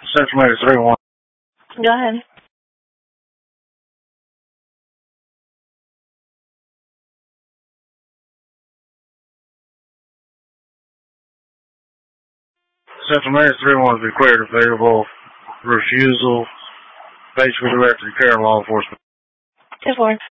Central Mayor 3-1. Go ahead. Central Mayor 3-1 is declared a favorable refusal. Basically directed to care of law enforcement. 2-4.